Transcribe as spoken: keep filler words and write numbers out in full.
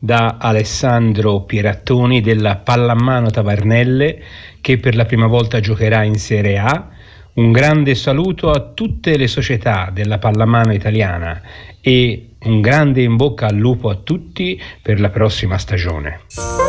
da Alessandro Pierattoni della Pallamano Tavernelle, che per la prima volta giocherà in Serie A. Un grande saluto a tutte le società della pallamano italiana e un grande in bocca al lupo a tutti per la prossima stagione.